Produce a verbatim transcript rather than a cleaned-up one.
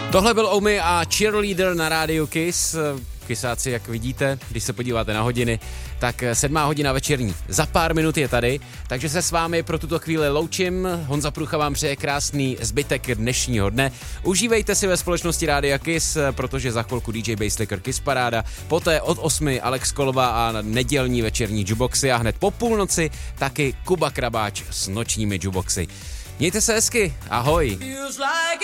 Tohle byl Omi a Cheerleader na rádiu Kiss. Kissáci, jak vidíte, když se podíváte na hodiny, tak sedmá hodina večerní. Za pár minut je tady, takže se s vámi pro tuto chvíli loučím. Honza Prucha vám přeje krásný zbytek dnešního dne. Užívejte si ve společnosti rádia Kiss, protože za chvilku D J Basslicker Kiss Paráda, poté od osmi Alex Kolova a nedělní večerní juboxy a hned po půlnoci taky Kuba Krabáč s nočními juboxy. Mějte se hezky, ahoj.